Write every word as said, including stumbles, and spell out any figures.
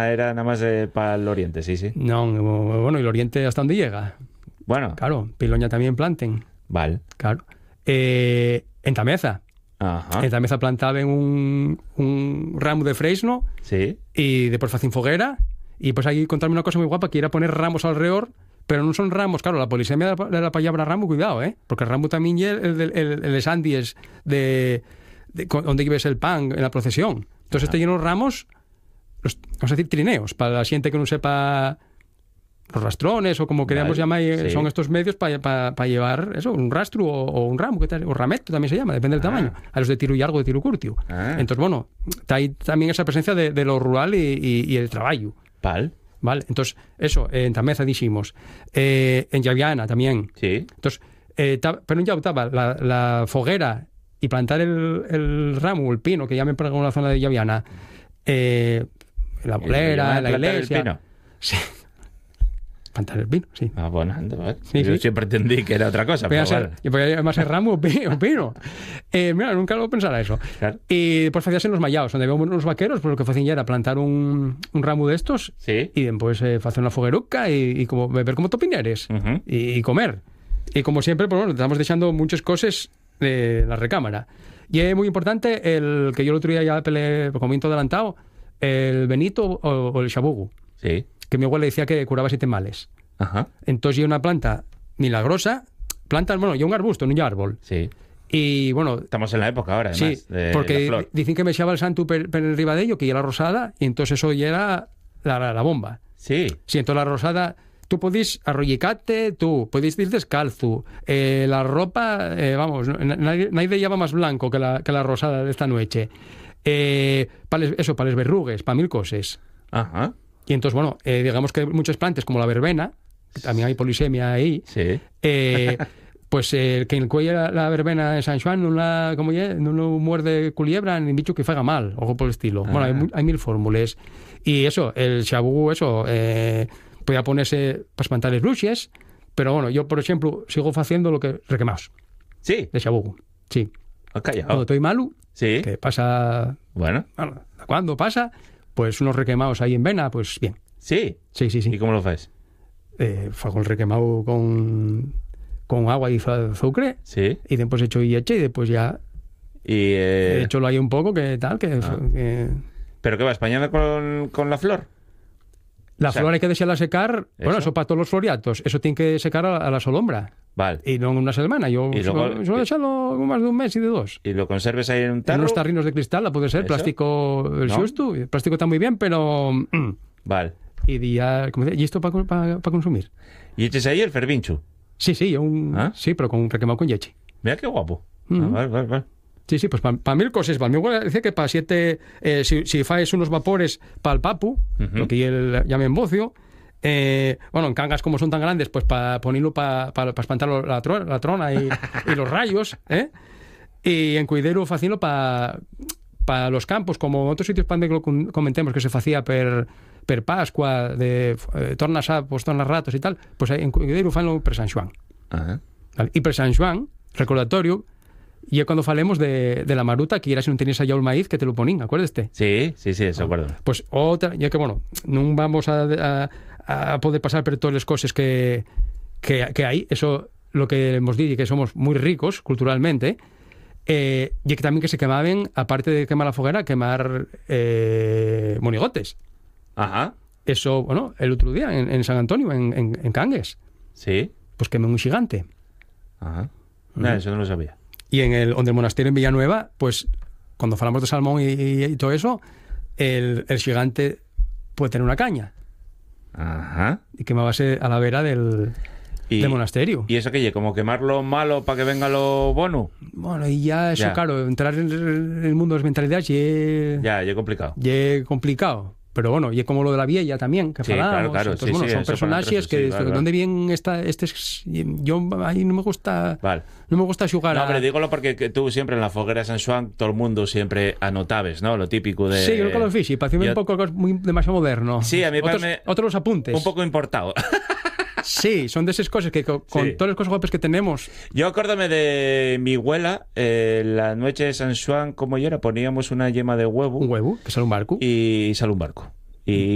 Javiana era nada más eh, para el oriente, sí, sí. No, bueno, ¿y el oriente hasta dónde llega? Bueno. Claro, Piloña también planten. Vale. Claro. Eh, en Tameza. Ajá. En Tameza plantaban un, un ramo de fresno. Sí. Y después hacían foguera. Y pues ahí contarme una cosa muy guapa, que era poner ramos alrededor. Pero no son ramos, claro, la polisemia de la palabra ramo, cuidado, ¿eh? Porque el ramo también es el, el, el, el esandies de, de, de donde lleves el pan en la procesión. Entonces, este lleno de ramos, los, vamos a decir trineos, para la gente que no sepa los rastrones o como queramos vale, llamar, sí. Son estos medios para pa, pa llevar eso, un rastro o, o un ramo, que tal, o rameto también se llama, depende del ah. tamaño. A los de tiro largo, de tiro curtio. Ah. Entonces, bueno, está ahí también esa presencia de, de lo rural y, y, y el trabajo. Vale. Vale, entonces, eso, eh, en Tameza dijimos. Eh, en Llaviana también. Sí. Entonces, eh, ta, pero en Llau estaba la, la foguera y plantar el, el ramo, el pino, que ya me pegó en la zona de Llaviana. Eh, la bolera, la iglesia. El pino? Sí. Plantar el pino, sí. Ah, bueno, ¿vale? Sí, yo sí. siempre entendí que era otra cosa. Pero ser, vale. Porque además el ramo o pino. pino. Eh, mira, nunca lo pensara eso. Claro. Y después hacías en los mallaos, donde había unos vaqueros, pues lo que hacían ya era plantar un, un ramo de estos sí. y después eh, hacer una fogueruca y, y como beber como topineres uh-huh. y, y comer. Y como siempre, pues bueno, estamos dejando muchas cosas de la recámara. Y es muy importante el que yo el otro día ya peleé, comento adelantado, el benito o, o el shabugu. Sí. Que mi abuela decía que curaba siete males. Ajá. Entonces, hay una planta milagrosa, planta, bueno, y un arbusto, no un árbol. Sí. Y bueno, estamos en la época ahora, además. Sí, de porque la flor. Dicen que me echaba el santo per, per arriba de ello, que ya era rosada, y entonces eso ya era la, la, la bomba. Sí. Sí, entonces la rosada, tú podís arrollicarte, tú podéis ir descalzo. Eh, la ropa, eh, vamos, nadie, nadie lleva más blanco que la, que la rosada de esta noche. Eh, para les, eso, para les verrugues, para mil cosas. Ajá. Y entonces, bueno, eh, digamos que muchas plantas, como la verbena, también hay polisemia ahí, sí. eh, pues eh, que encuella la, la verbena en San Juan no la, como ya, no lo muerde culiebra ni bicho que faga mal, o algo por el estilo. Ah. Bueno, hay, hay mil fórmulas. Y eso, el xabú, eso, eh, podía ponerse para espantar les bruxes, pero bueno, yo, por ejemplo, sigo haciendo lo que requemaos. Sí. De xabú, sí. Okay, oh. Cuando estoy malo, sí. que pasa... Bueno. bueno. ¿Cuándo pasa? Pues unos requemados ahí en vena, pues bien. Sí. Sí, sí, sí. ¿Y cómo lo haces? Eh, fago el requemado con, con agua y azúcar. Sí. Y después echo leche y después ya... Y... Eh... Échalo ahí un poco, que tal, que... Ah. que... ¿Pero qué va, españando con, con la flor? La o sea, flor hay que dejarla secar, ¿eso? Bueno, eso para todos los floriatos, eso tiene que secar a, a la sombra. Vale. Y no en una semana, yo y suelo, luego, suelo dejarlo más de un mes y de dos. ¿Y lo conserves ahí en un tarro? En unos tarrinos de cristal, la puede ser, ¿eso? Plástico, el ¿No? xusto, el plástico está muy bien, pero... Vale. Y, ya, como decía, ¿y esto para pa, pa consumir? ¿Y eches ahí el fervinchu? Sí, sí, un, ¿Ah? sí, pero con requemado con leche. Mira qué guapo. Uh-huh. Ah, vale, vale, vale. Sí, sí, pues para pa mil cosas. Para mi abuela dice que para siete, eh, si, si faes unos vapores para el papu, uh-huh. lo que él llama en bocio, eh, bueno, en cangas como son tan grandes, pues para ponerlo para pa, pa espantar la, tro, la trona y, y los rayos, ¿eh? Y en cuidero facilo para pa los campos, como otros sitios para que lo comentemos que se hacía per, per Pascua, de eh, tornas a, pues tornas ratos y tal, pues en cuidero fanlo per San Juan. Uh-huh. ¿Vale? Y per San Juan, recordatorio, y es cuando falemos de, de la maruta, que era si no tenías allá el maíz, que te lo ponían, acuérdate. Sí, sí, sí, eso acuerdo. Pues otra, ya que bueno, no vamos a, a, a poder pasar por todas las cosas que, que, que hay, eso lo que hemos dicho, que somos muy ricos culturalmente, eh, y que también que se quemaban, aparte de quemar la foguera, quemar eh, monigotes. Ajá. Eso, bueno, el otro día en, en San Antonio, en, en, en Cangues. Sí. Pues quemé un gigante. Ajá. No, uh-huh. Eso no lo sabía. Y en el, donde el monasterio en Villanueva, pues cuando hablamos de salmón y, y, y todo eso, el, el gigante puede tener una caña. Ajá. Y quemábase a la vera del, y, del monasterio. ¿Y eso qué ye? ¿Como quemarlo malo para que venga lo bueno? Bueno, y ya eso, ya. Claro, entrar en el, el mundo de las mentalidades ya ya, ya complicado. Ya complicado. Pero bueno, y es como lo de la vieja también, que sí, falábamos. claro, claro. Entonces, Sí, bueno, sí, son personajes que, sí, vale, ¿dónde vale. vienen esta, este? Yo ahí no me gusta, vale. no me gusta jugar no, a... pero dígolo porque tú siempre en la foguera de San Juan, todo el mundo siempre anotabes, ¿no? Lo típico de... Sí, yo creo que lo fixe, parecía yo... un poco muy, demasiado moderno. Sí, a mí otros, me... otros los apuntes. Un poco importado. Sí, son de esas cosas que con, con sí. todas las cosas guapas que tenemos. Yo acuérdame de mi abuela, eh, la noche de San Juan, como yo era, poníamos una yema de huevo. Un huevo, que sale un barco. Y sale un barco. Y